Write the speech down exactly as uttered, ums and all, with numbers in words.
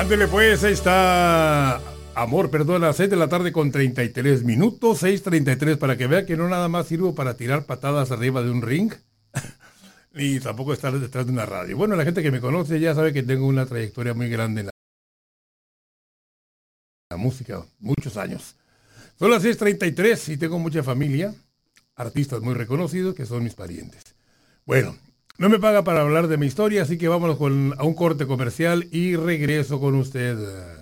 Ándele pues, ahí está Amor, perdona, seis de la tarde con treinta y tres minutos, seis treinta y tres, para que vea que no nada más sirvo para tirar patadas arriba de un ring, ni tampoco estar detrás de una radio. Bueno, la gente que me conoce ya sabe que tengo una trayectoria muy grande en la música, muchos años. Son las seis treinta y tres y tengo mucha familia, artistas muy reconocidos que son mis parientes. Bueno, no me paga para hablar de mi historia, así que vámonos con, a un corte comercial y regreso con usted.